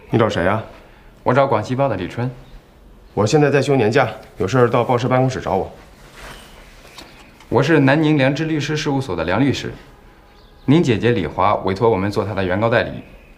你找谁呀？ 我找广西报的李春。 我现在在休年假，有事到报社办公室找我。 我是南宁良知律师事务所的梁律师，您姐姐李华委托我们做她的原告代理。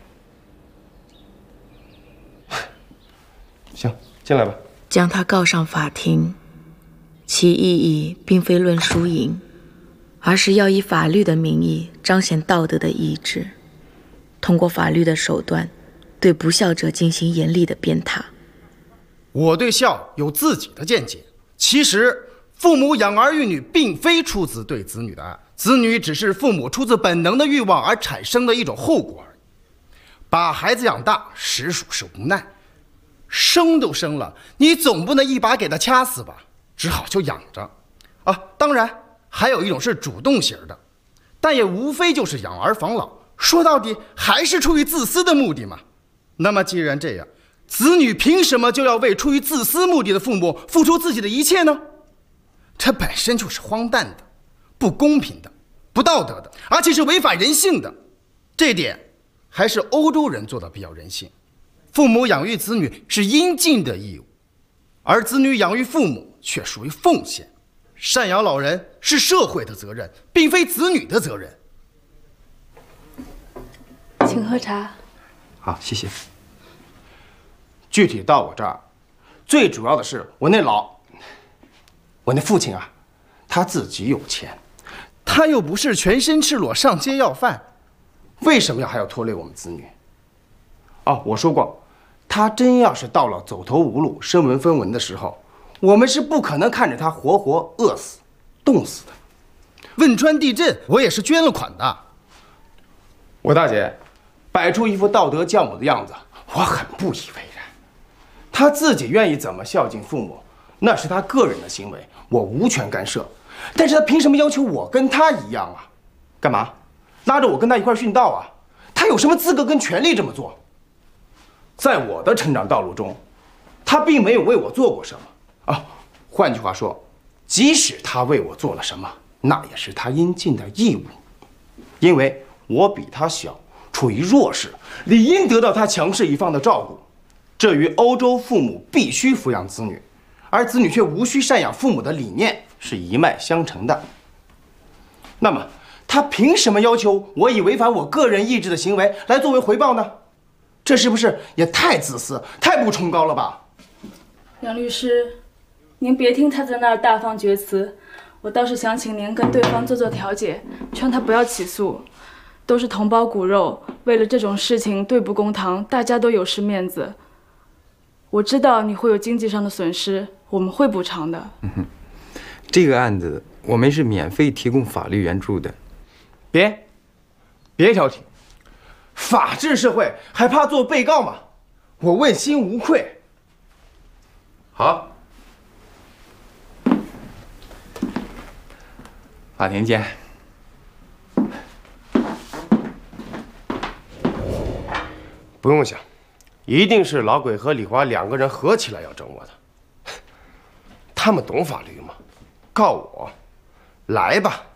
行，进来吧。 将他告上法庭，其意义并非论输赢，而是要以法律的名义彰显道德的意志，通过法律的手段，对不孝者进行严厉的鞭挞。 我对孝有自己的见解。其实，父母养儿育女并非出自对子女的爱，子女只是父母出自本能的欲望而产生的一种后果而已。把孩子养大，实属是无奈。生都生了，你总不能一把给他掐死吧？只好就养着。啊，当然，还有一种是主动型的，但也无非就是养儿防老，说到底还是出于自私的目的嘛。那么既然这样，子女凭什么就要为出于自私目的的父母付出自己的一切呢？这本身就是荒诞的、不公平的、不道德的，而且是违反人性的。这点还是欧洲人做的比较人性。父母养育子女是应尽的义务，而子女养育父母却属于奉献。赡养老人是社会的责任，并非子女的责任。 请喝茶。 好，谢谢。 具体到我这儿，最主要的是我那父亲啊，他自己有钱， 他又不是全身赤裸上街要饭， 为什么还要拖累我们子女？哦，我说过，他真要是到了走投无路、身无分文的时候，我们是不可能看着他活活饿死、冻死的。 汶川地震，我也是捐了款的。 我大姐摆出一副道德教母的样子，我很不以为然。他自己愿意怎么孝敬父母，那是他个人的行为，我无权干涉。但是他凭什么要求我跟他一样啊？干嘛？拉着我跟他一块殉道啊？他有什么资格跟权利这么做？在我的成长道路中，他并没有为我做过什么啊。换句话说，即使他为我做了什么，那也是他应尽的义务，因为我比他小，处于弱势，理应得到他强势一方的照顾。这与欧洲父母必须抚养子女，而子女却无需赡养父母的理念是一脉相承的。那么，他凭什么要求我以违反我个人意志的行为来作为回报呢？这是不是也太自私、太不崇高了吧？ 梁律师，您别听他在那儿大放厥词，我倒是想请您跟对方做调解，劝他不要起诉。都是同胞骨肉，为了这种事情对簿公堂，大家都有失面子。我知道你会有经济上的损失，我们会补偿的。 这个案子我们是免费提供法律援助的。 别挑剔。法治社会还怕做被告吗？我问心无愧。 好，法庭见。 不用想，一定是老鬼和李华两个人合起来要整我的。他们懂法律吗？告我，来吧。